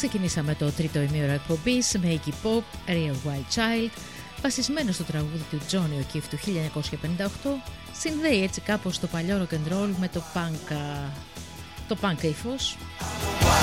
Ξεκινήσαμε το τρίτο ημίωρο εκπομπής με Iggy Pop, Real Wild Child, βασισμένο στο τραγούδι του Johnny O'Keefe του 1958, συνδέει έτσι κάπως το παλιό rock and roll με το punk ύφος.